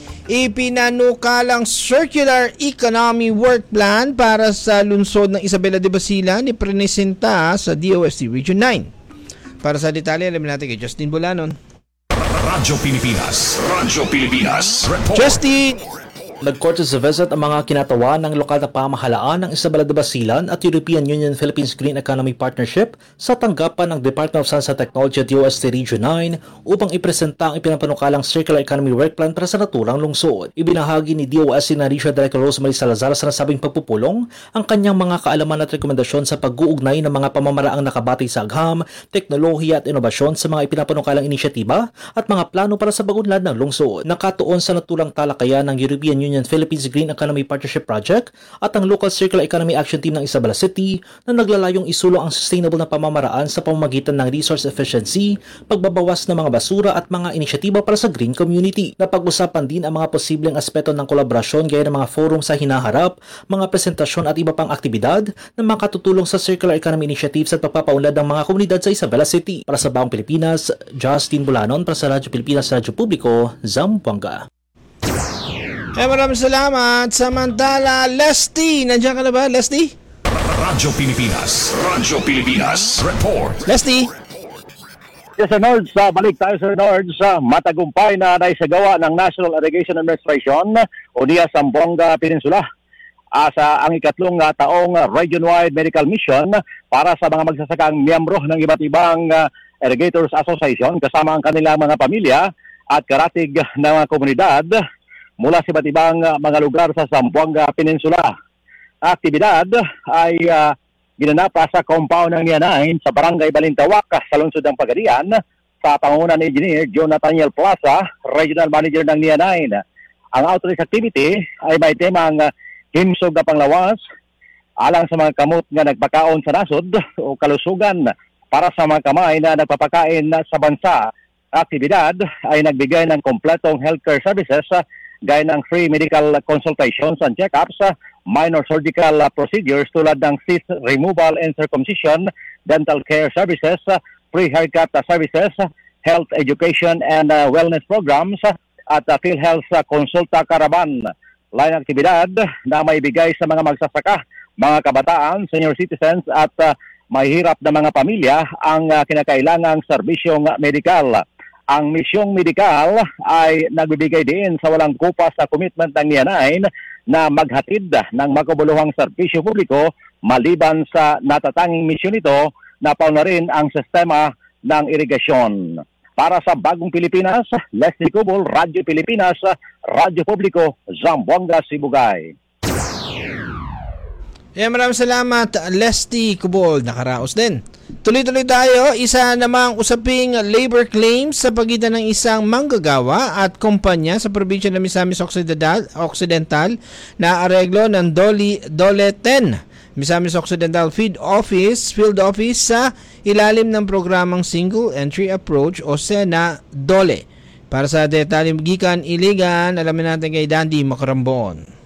S11: Ipinanukalang Circular Economy Work Plan para sa lungsod ng Isabela de Basilan ni presenta sa D O S T Region nine. Para sa detalye, alamin natin kay Justin Bulanon.
S8: Radyo Pilipinas. Radyo Pilipinas. Report.
S11: Justin!
S18: Nag-court sa visit ang mga kinatawan ng lokal na pamahalaan ng Isabela de Basilan at European Union Philippines Green Economy Partnership sa tanggapan ng Department of Science and Technology at D O S T Region nine upang ipresenta ang ipinapanukalang Circular Economy Work Plan para sa naturang lungsod. Ibinahagi ni D O S T na Regional Director Rosemary Salazar sa nasabing pagpupulong ang kanyang mga kaalaman at rekomendasyon sa pag-uugnay ng mga pamamaraang nakabatay sa agham, teknolohiya at inobasyon sa mga ipinapanukalang inisyatiba at mga plano para sa bagunlad ng lungsod. Nakatuon sa naturang talakayan ng European Union Philippines Green Economy Partnership Project at ang Local Circular Economy Action Team ng Isabela City na naglalayong isulong ang sustainable na pamamaraan sa pamamagitan ng resource efficiency, pagbabawas ng mga basura at mga inisyatiba para sa green community. Napag-usapan din ang mga posibleng aspeto ng kolaborasyon gaya ng mga forum sa hinaharap, mga presentasyon at iba pang aktibidad na makatutulong sa Circular Economy Initiatives at pagpapaunlad ng mga komunidad sa Isabela City. Para sa Bagong Pilipinas, Justin Bulanon para sa Radyo Pilipinas, Radyo Publiko, Zamboanga.
S11: Eh, maraming salamat. Samantala, Leslie, nandiyan ka na ba, Leslie?
S8: Radyo Pilipinas. Radyo Pilipinas. Report.
S11: Leslie?
S12: Yes, Sir Nord. Sa balik tayo, Sir Nord, sa matagumpay na naisagawa ng National Irrigation Administration o N I A Zamboanga Peninsula uh, sa ang ikatlong uh, taong region-wide medical mission para sa mga magsasakang miyembro ng iba't ibang uh, Irrigators Association kasama ang kanilang mga pamilya at karatig ng mga komunidad mula sa iba't ibang uh, mga lugar sa Zamboanga Peninsula. Aktibidad ay uh, ginanapa sa compound ng Nianain sa Barangay Balintawak sa lungsod ng Pagadian sa pangunan ni Engineer John Nathaniel Plaza, Regional Manager ng Nianain. Ang outreach activity ay may temang himsog na panglawas alang sa mga kamot nga nagpakaon sa nasod o kalusugan para sa mga kamay na nagpapakain sa bansa. Aktibidad ay nagbigay ng kompletong healthcare services gaya ng free medical consultations and check-ups, minor surgical procedures tulad ng cyst removal and circumcision, dental care services, free haircut services, health education and uh, wellness programs, at uh, PhilHealth uh, Consulta Caravan. Lain aktibidad na may bigay sa mga magsasaka, mga kabataan, senior citizens at uh, mahihirap na mga pamilya ang uh, kinakailangang serbisyong medikal. Ang misyong medikal ay nagbibigay din sa walang kupas sa commitment ng Nianain na maghatid ng makabuluhang serbisyo publiko maliban sa natatanging misyon nito na pauna rin ang sistema ng irigasyon. Para sa Bagong Pilipinas, Leslie Cubol, Radyo Pilipinas, Radyo Publiko, Zamboanga, Sibugay.
S11: Yeah, maraming salamat, Leslie Cubol. Nakaraos din. Tuloy-tuloy tayo. Isa namang usaping labor claims sa pagitan ng isang manggagawa at kumpanya sa probinsya ng Misamis Occidental, Occidental na areglo ng Dole, Dole ten. Misamis Occidental Field Office, Field Office sa ilalim ng programang Single Entry Approach o SENA Dole. Para sa detalye gikan iligan, alamin natin kay Dandy Macarambon.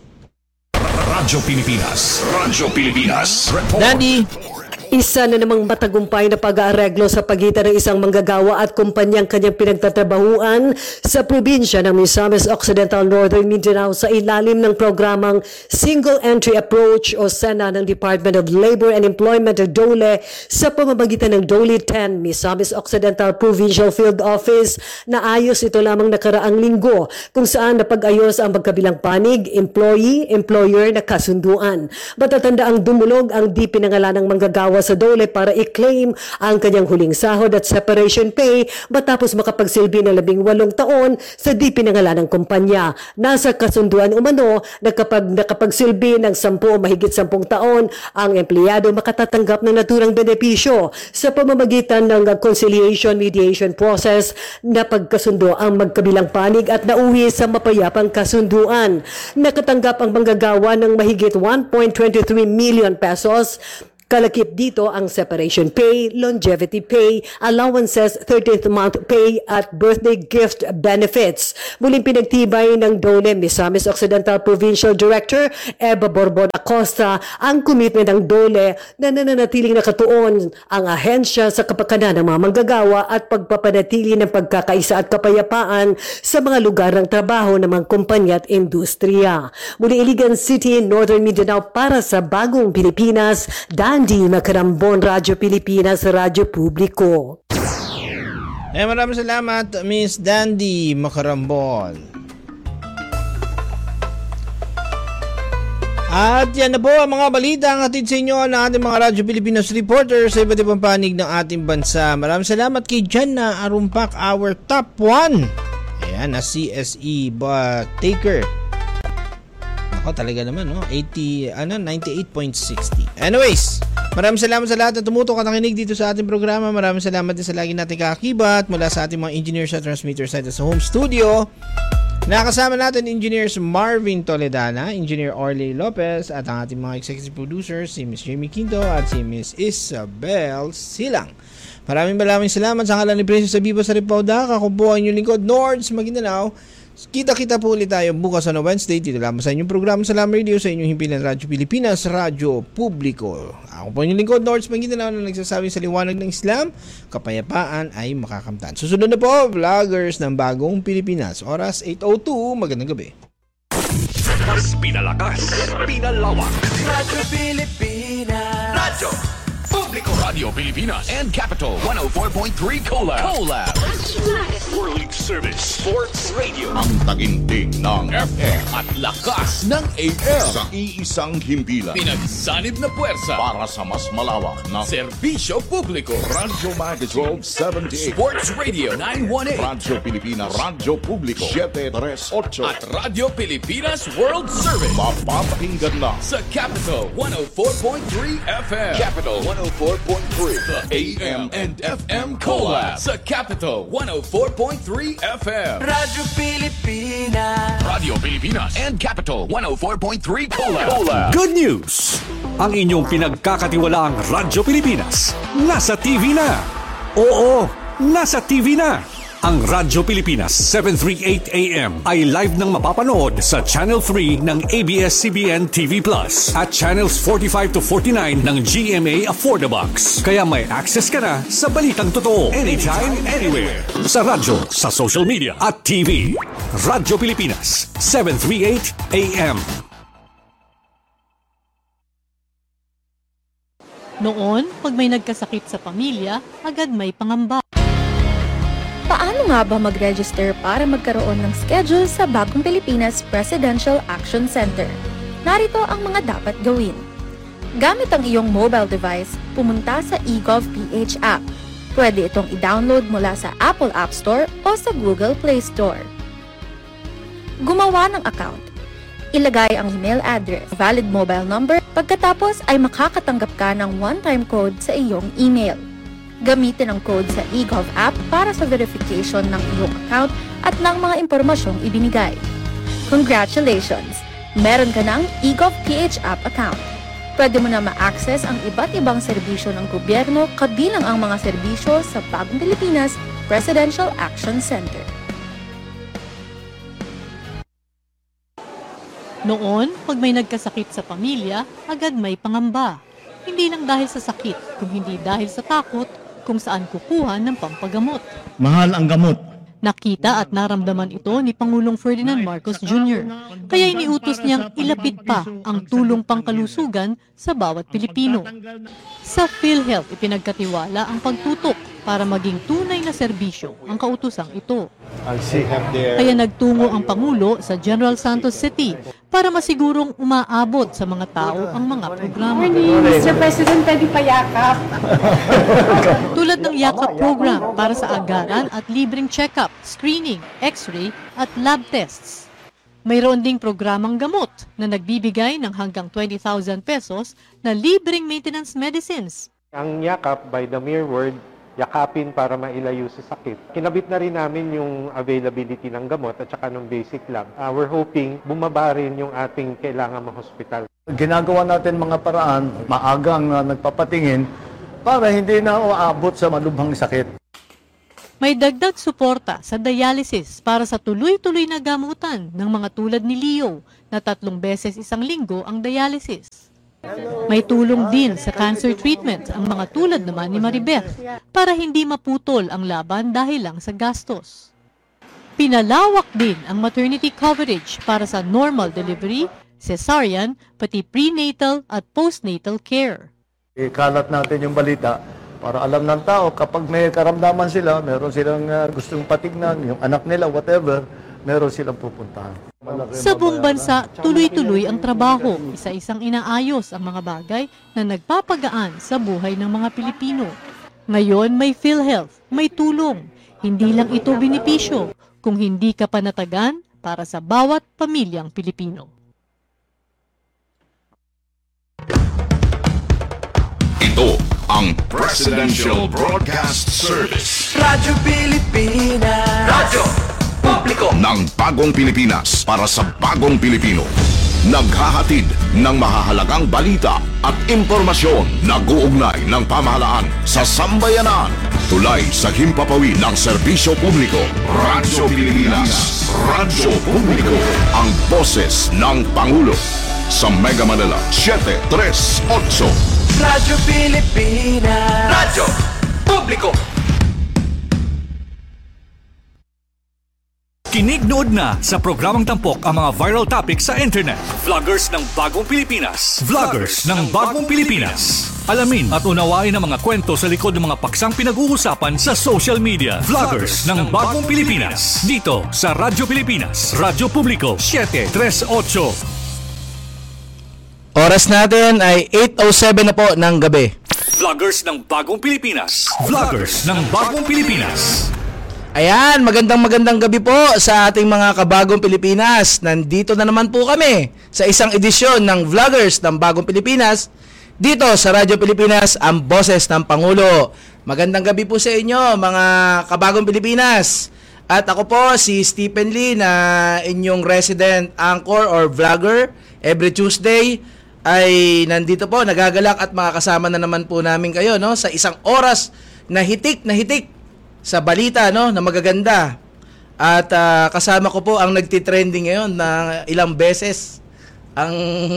S8: Radyo Pilipinas. Radyo Pilipinas. Report.
S11: Dandy.
S17: Isa na namang matagumpay na pag-aareglo sa pagitan ng isang manggagawa at kumpanyang kanyang pinagtatrabahuan sa probinsya ng Misamis Occidental Northern Mindanao sa ilalim ng programang Single Entry Approach o SENA ng Department of Labor and Employment o DOLE sa pamamagitan ng Dole ten Misamis Occidental Provincial Field Office. Naayos ito lamang nakaraang linggo kung saan napag-ayos ang magkabilang panig, employee-employer na kasunduan. Matatanda ang dumulog ang di pinangalanang manggagawa sa Dole para i-claim ang kanyang huling sahod at separation pay matapos makapagsilbi ng labing walong taon sa di pinangalanang kumpanya. Nasa kasunduan umano na kapag nakapagsilbi ng sampu o mahigit sampung taon, ang empleyado makatatanggap ng naturang benepisyo sa pamamagitan ng conciliation mediation process na pagkasundo ang magkabilang panig at nauwi sa mapayapang kasunduan. Nakatanggap ang manggagawa ng mahigit one point two three million pesos. Kalakip dito ang separation pay, longevity pay, allowances, thirteenth month pay at birthday gift benefits. Muling pinagtibay ng Dole Misamis Occidental Provincial Director Eva Borbon Acosta ang commitment ng Dole na nananatiling nakatuon ang ahensya sa kapakanan ng mga manggagawa at pagpapanatili ng pagkakaisa at kapayapaan sa mga lugar ng trabaho ng mga kumpanya at industriya. Muli Iligan City, Northern Mindanao para sa Bagong Pilipinas, Dan Dandy Macarambon, Radyo Pilipinas, Radyo Publiko.
S11: Eh, maraming salamat, Miss Dandy Macarambon. At yan na po ang mga balita ang hatid sa inyo ng ating mga Radyo Pilipinas reporters sa iba't ibang panig ng ating bansa. Maraming salamat kay Janna Arumpak, our top one. Ayan, na C S E ba taker. Ako talaga naman, no? eighty, ano, ninety-eight point six zero. Anyways, maraming salamat sa lahat na tumutok at nakinig dito sa ating programa. Maraming salamat din sa lagi nating kaakibat mula sa ating mga engineers sa transmitter site at sa home studio. Nakasama natin engineers Marvin Toledana, engineer Orly Lopez at ang ating mga executive producers si Miss Jamie Quinto at si Miss Isabel Silang. Maraming maraming salamat sa ngalan ni Princess Abiba sa Ripauda. Ako po ang inyong lingkod, Nords Maguindanao. Kita-kita po ulit tayo bukas on Wednesday dito lamang sa inyong programa sa Lam Radio sa inyong himpilan Radyo Pilipinas, Radyo Publiko. Ako po inyong lingkod, Nords Maguindanao na nagsasabi sa liwanag ng Islam, kapayapaan ay makakamtan. Susunod na po, vloggers ng Bagong Pilipinas. Oras eight oh two, magandang gabi.
S8: Mas pinalakas, pinalawak.
S5: Radyo Pilipinas.
S8: Radyo
S6: Publico, Radio Pilipinas, and Capital one oh four point three Collab. Collab. World Service Sports Radio.
S7: Ang taginting ng F M
S6: At lakas ng A M.
S7: sa iisang himpilan
S6: Pinagsanib na puwersa
S7: para sa mas malawak na
S6: Serbisyo Publiko.
S7: Radyo Magazine twelve seventy-eight,
S6: Sports Radio nine one eight,
S7: Radyo Pilipinas, Radyo Publiko seven three eight,
S6: at Radio Pilipinas World Service.
S7: mapapakinggan na
S6: Sa Capital one oh four point three F M. Capital one oh four point three. The A M and F M Collab. Sa Capital one oh four point three F M.
S5: Radyo Pilipinas.
S6: Radio Pilipinas and Capital one oh four point three Collab. Collab.
S9: Good news! Ang inyong pinagkakatiwalaang Radyo Pilipinas nasa T V na. Oo, nasa T V na. Ang Radyo Pilipinas seven thirty-eight A M ay live nang mapapanood sa Channel three ng A B S C B N T V Plus at Channels forty-five to forty-nine ng G M A Affordabox. Kaya may access ka na sa balitang totoo anytime, anywhere. Sa radyo, sa social media at T V. Radyo Pilipinas seven thirty-eight A M.
S19: Noon, pag may nagkasakit sa pamilya, agad may pangamba.
S20: Paano nga ba mag-register para magkaroon ng schedule sa Bagong Pilipinas Presidential Action Center? Narito ang mga dapat gawin. Gamit ang iyong mobile device, pumunta sa eGovPH app. Pwede itong i-download mula sa Apple App Store o sa Google Play Store. Gumawa ng account. Ilagay ang email address, valid mobile number, pagkatapos ay makakatanggap ka ng one-time code sa iyong email. Gamitin ang code sa eGov app para sa verification ng iyong account at ng mga impormasyong ibinigay. Congratulations! Meron ka ng eGovPH app account. Pwede mo na ma-access ang iba't ibang serbisyo ng gobyerno kabilang ang mga serbisyo sa Bagong Pilipinas Presidential Action Center.
S19: Noon, pag may nagkasakit sa pamilya, agad may pangamba. Hindi lang dahil sa sakit, kung hindi dahil sa takot kung saan kukuha ng pampagamot.
S21: Mahal ang gamot.
S19: Nakita at naramdaman ito ni Pangulong Ferdinand Marcos Junior Kaya iniutos niyang ilapit pa ang tulong pangkalusugan sa bawat Pilipino. Sa PhilHealth, ipinagkatiwala ang pagtutok para maging tunay na serbisyo ang kautusang ito. Kaya nagtungo ang Pangulo sa General Santos City para masigurong umaabot sa mga tao ang mga programa.
S22: Morning, Mister President, pwede payakap.
S19: Tulad ng Yakap program para sa agaran at libreng check-up, screening, x-ray at lab tests. Mayroon ding programang gamot na nagbibigay ng hanggang twenty thousand pesos na libreng maintenance medicines.
S23: Ang Yakap, by the mere word, yakapin para mailayo sa sakit. Kinabit na rin namin yung availability ng gamot at saka ng basic lab. Uh, we're hoping bumaba rin yung ating kailangan ma-hospital.
S21: Ginagawa natin mga paraan, maagang na nagpapatingin para hindi na uabot sa malubhang sakit.
S19: May dagdag suporta sa dialysis para sa tuloy-tuloy na gamutan ng mga tulad ni Leo na tatlong beses isang linggo ang dialysis. May tulong din sa cancer treatment ang mga tulad naman ni Maribeth para hindi maputol ang laban dahil lang sa gastos. Pinalawak din ang maternity coverage para sa normal delivery, cesarean, pati prenatal at postnatal care.
S21: Ikalat natin yung balita para alam ng tao kapag may karamdaman sila, meron silang uh, gustong patignan, yung anak nila, whatever, meron silang pupuntahan.
S19: Sa buong bansa, tuloy-tuloy ang trabaho. Isa-isang inaayos ang mga bagay na nagpapagaan sa buhay ng mga Pilipino. Ngayon may PhilHealth, may tulong. Hindi lang ito benepisyo, kung hindi ka panatagan para sa bawat pamilyang Pilipino.
S10: Ito ang Presidential Broadcast Service.
S5: Radyo Pilipinas. Radyo Publiko
S10: ng Bagong Pilipinas para sa Bagong Pilipino. Naghahatid ng mahahalagang balita at impormasyon na guugnay ng pamahalaan sa sambayanan. Tulay sa himpapawid ng serbisyo publiko. Radyo Pilipinas. Radyo Publiko. Ang boses ng Pangulo. Sa Mega Manila, seven three eight.
S5: Radyo Pilipinas. Radyo Publiko.
S9: Kinig nood na sa programang tampok ang mga viral topics sa internet. Vloggers ng Bagong Pilipinas. Vloggers ng Bagong Pilipinas. Alamin at unawain ang mga kwento sa likod ng mga paksang pinag-uusapan sa social media. Vloggers ng Bagong Pilipinas. Dito sa Radyo Pilipinas. Radyo Publiko seven three eight.
S11: Oras natin ay eight oh seven na po ng gabi.
S9: Vloggers ng Bagong Pilipinas. Vloggers ng Bagong Pilipinas.
S11: Ayan, magandang magandang gabi po sa ating mga kabagong Pilipinas. Nandito na naman po kami sa isang edisyon ng Vloggers ng Bagong Pilipinas dito sa Radyo Pilipinas, ang boses ng Pangulo. Magandang gabi po sa inyo mga kabagong Pilipinas. At ako po si Stephen Lee na inyong resident anchor or vlogger. Every Tuesday ay nandito po, nagagalak at makakasama na naman po namin kayo no, sa isang oras na hitik na hitik sa balita no na magaganda. At uh, kasama ko po ang nagti-trending ngayon na ilang beses ang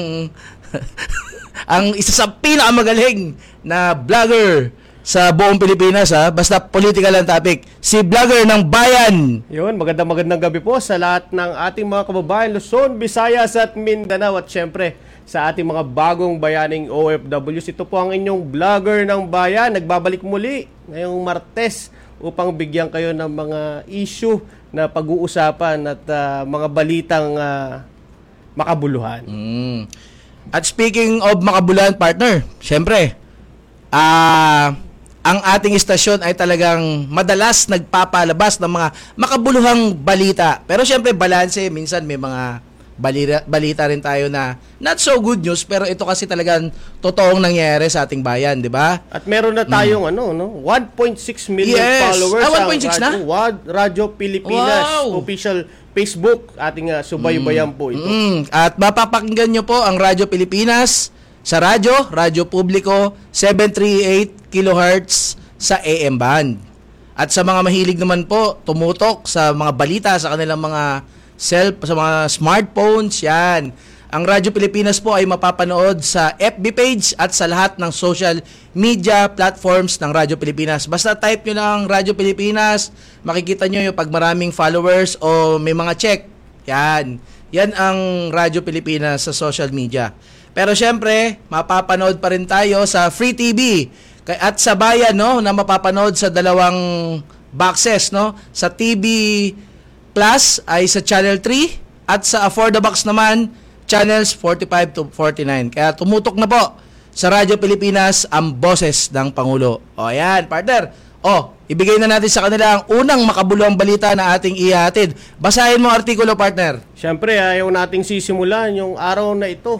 S11: ang isa sa pinakamagaling na vlogger sa buong Pilipinas ha. Basta political ang topic. Si vlogger ng bayan.
S2: Yun, magandang magandang gabi po sa lahat ng ating mga kababayan Luzon, Visayas at Mindanao at syempre sa ating mga bagong bayaning O F Ws. Ito po ang inyong vlogger ng bayan. Nagbabalik muli ngayong Martes upang bigyan kayo ng mga issue na pag-uusapan at uh, mga balitang uh, makabuluhan.
S11: Mm. At speaking of makabuluhan, partner, syempre, ah... Uh, ang ating istasyon ay talagang madalas nagpapalabas ng mga makabuluhang balita. Pero syempre, balanse. Minsan may mga balita, balita rin tayo na not so good news, pero ito kasi talagang totoong nangyayari sa ating bayan, di ba?
S2: At meron na tayong mm. ano, no? one point six million
S11: yes.
S2: followers
S11: ah, one point six
S2: sa
S11: na?
S2: Radyo Pilipinas
S11: wow.
S2: official Facebook. Ating uh, subaybayan mm. po ito.
S11: Mm. At mapapakinggan nyo po ang Radyo Pilipinas sa radyo, Radyo Publiko, seven thirty-eight kilohertz sa A M band. At sa mga mahilig naman po, tumutok sa mga balita sa kanilang mga cell, sa mga smartphones, yan. Ang Radyo Pilipinas po ay mapapanood sa F B page at sa lahat ng social media platforms ng Radyo Pilipinas. Basta type nyo lang Radyo Pilipinas, makikita nyo yung pag maraming followers o may mga check. Yan. Yan ang Radyo Pilipinas sa social media. Pero syempre, mapapanood pa rin tayo sa Free T V at sa bayan no na mapapanood sa dalawang boxes no. Sa T V Plus ay sa Channel three at sa For the Box naman channels forty-five to forty-nine. Kaya tumutok na po sa Radyo Pilipinas ang boses ng Pangulo. O ayan, partner. O, ibigay na natin sa kanila ang unang makabuluhang balita na ating ihatid. Basahin mo artikulo, partner.
S2: Siyempre, ayaw nating sisimulan yung araw na ito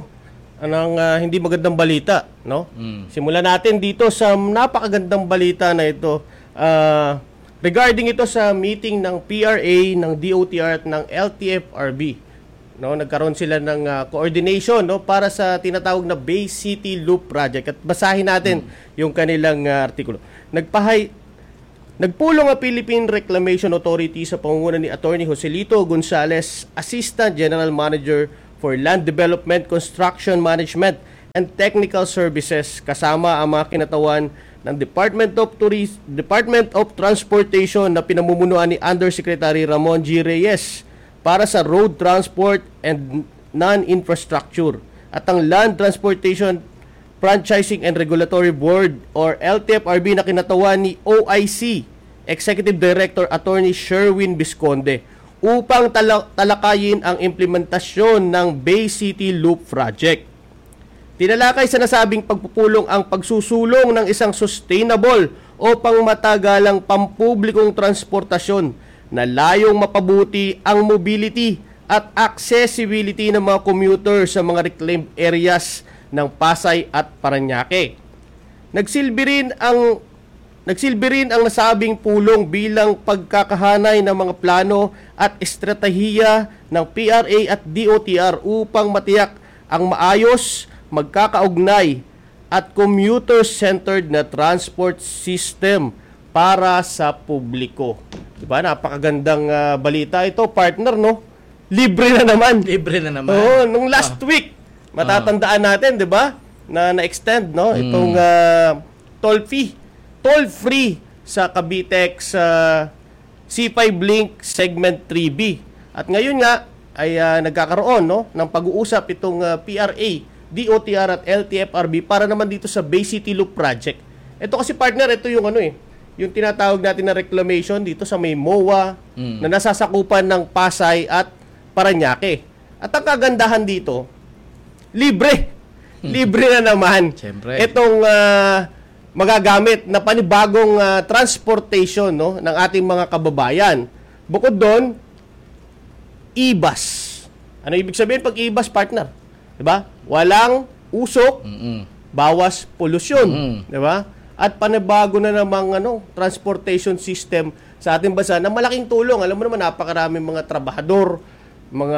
S2: ng uh, hindi magandang balita, no? Mm. Simulan natin dito sa napakagandang balita na ito. Uh, regarding ito sa meeting ng P R A, ng D O T R at ng L T F R B. No, nagkaroon sila ng uh, coordination no para sa tinatawag na Bay City Loop Project. At basahin natin mm. yung kanilang uh, artikulo. Nagpahay Nagpulong ang Philippine Reclamation Authority sa pangunguna ni Attorney Joselito Gonzales, Assistant General Manager for Land Development, Construction Management, and Technical Services kasama ang mga kinatawan ng Department of Tourism, Department of Transportation na pinamumunuan ni Undersecretary Ramon G. Reyes para sa Road Transport and Non-Infrastructure at ang Land Transportation Franchising and Regulatory Board or L T F R B na kinatawan ni O I C Executive Director Attorney Sherwin Visconde upang tala- talakayin ang implementasyon ng Bay City Loop Project. Tinalakay sa nasabing pagpupulong ang pagsusulong ng isang sustainable o pangmatagalang pampublikong transportasyon na layong mapabuti ang mobility at accessibility ng mga commuter sa mga reclaimed areas ng Pasay at Parañaque. Nagsilbi rin ang Nagsilbi rin ang nasabing pulong bilang pagkakahanay ng mga plano at estratehiya ng P R A at D O T R upang matiyak ang maayos, magkakaugnay at commuter-centered na transport system para sa publiko. Diba? Napakagandang uh, balita ito, partner, no? Libre na naman.
S11: Libre na naman.
S2: Oo, nung last ah. week, matatandaan natin, di ba? Na na-extend, no? Itong uh, toll fee. Toll-free sa Cavitex uh, C five Link Segment three B. At ngayon nga ay uh, nagkakaroon no ng pag-uusap itong uh, P R A, D O T R at L T F R B para naman dito sa Bay City Loop Project. Ito kasi partner, ito yung ano eh, yung tinatawag natin na reclamation dito sa may M O A mm. na nasasakupan ng Pasay at Parañaque. At ang kagandahan dito, libre. Libre na naman. Siyempre. Itong uh, magagamit na panibagong uh, transportation no ng ating mga kababayan. Bukod doon, e-bus. Ano ibig sabihin pag e-bus, partner? 'Di ba? Walang usok, Mm-mm. bawas polusyon, Mm-mm. 'di ba? At panibago na namang ano, transportation system sa ating bansa na malaking tulong. Alam mo naman, napakaraming mga trabahador, mga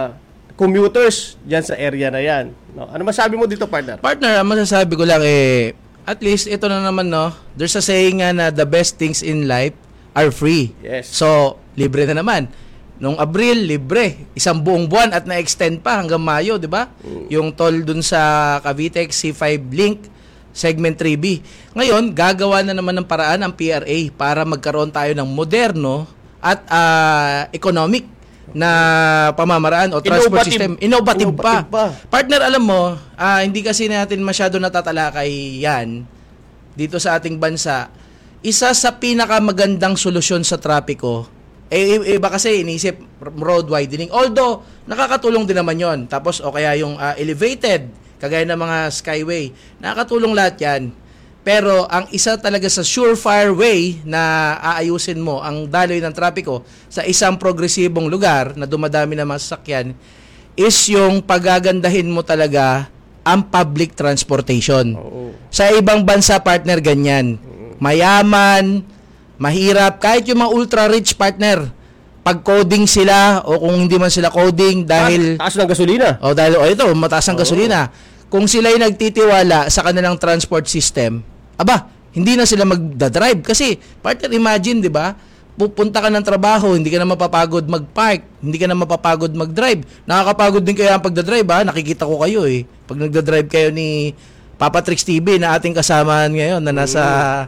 S2: commuters diyan sa area na 'yan. No? Ano masabi mo dito, partner?
S11: Partner, ang masasabi ko lang eh at least ito na naman no, there's a saying nga na the best things in life are free.
S2: Yes.
S11: So, libre na naman. Nung Abril, libre. Isang buong buwan at na-extend pa hanggang Mayo, di ba? Mm. Yung toll dun sa Cavite C five Link Segment three B. Ngayon, gagawa na naman ng paraan ang P R A para magkaroon tayo ng moderno at uh, economic na pamamaraan o transport Innovative. system. Innovative, Innovative pa. pa. Partner, alam mo, uh, hindi kasi natin masyado natatalakay yan dito sa ating bansa. Isa sa pinakamagandang solusyon sa trapiko, eh, iba kasi inisip road widening. Although, nakakatulong din naman yon. Tapos, o kaya yung uh, elevated, kagaya ng mga skyway. Nakakatulong lahat yan. Pero ang isa talaga sa surefire way na aayusin mo ang daloy ng trapiko sa isang progresibong lugar na dumadami ng mga sasakyan is yung pagagandahin mo talaga ang public transportation. Oo. Sa ibang bansa, partner, ganyan. Mayaman, mahirap, kahit yung mga ultra-rich, partner, pag coding sila o kung hindi man sila coding dahil...
S2: Taas ng gasolina.
S11: O dahil, o ito, mataas ng gasolina. Kung sila'y nagtitiwala sa kanilang transport system, aba, hindi na sila magdadrive. Kasi, partner, imagine, di ba? Pupunta ka ng trabaho, hindi ka na mapapagod mag-park, hindi ka na mapapagod mag-drive. Nakakapagod din kaya ang pagdadrive, ha? Nakikita ko kayo, eh. Pag nagdadrive kayo ni Papa Trix T V na ating kasamahan ngayon na nasa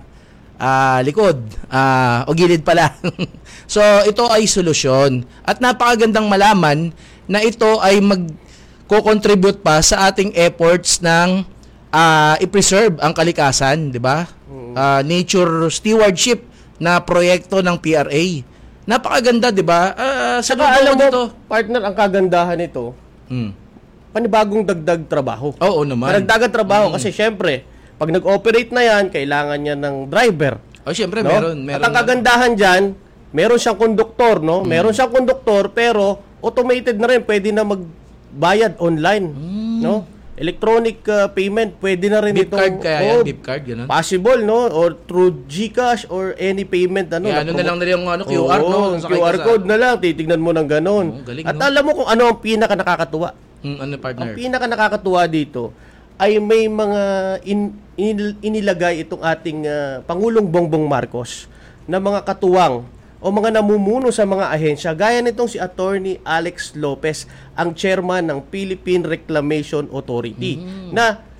S11: uh, likod, uh, o gilid pala. So, ito ay solusyon. At napakagandang malaman na ito ay mag-co-contribute pa sa ating efforts ng Uh, i-preserve ang kalikasan, di ba? Uh, nature stewardship na proyekto ng P R A. Napakaganda, di ba? Uh,
S2: Saka alam mo, ito, partner, ang kagandahan nito, hmm. panibagong dagdag trabaho.
S11: Oo naman.
S2: Dagdagan trabaho hmm. kasi syempre, pag nag-operate na yan, kailangan niya ng driver.
S11: Oh, syempre,
S2: no?
S11: meron, meron.
S2: At ang kagandahan dyan, meron siyang konduktor, no? Hmm. Meron siyang konduktor, pero automated na rin, pwede na magbayad online, hmm. no? Electronic uh, payment, pwede na rin
S11: beep
S2: itong...
S11: card kaya yan, beep card, gano'n?
S2: Possible, no? Or through GCash or any payment, ano?
S11: Kaya ano na lang nila yung ano, Q R,
S2: oh, no? Q R code na lang, titignan mo ng gano'n. Oh, galing, at no? Alam mo kung ano ang pinaka nakakatuwa?
S11: Hmm, ano, partner?
S2: Ang pinaka nakakatuwa dito ay may mga in, in, inilagay itong ating uh, Pangulong Bongbong Marcos na mga katuwang o mga namumuno sa mga ahensya, gaya nitong si Attorney Alex Lopez, ang chairman ng Philippine Reclamation Authority, mm. na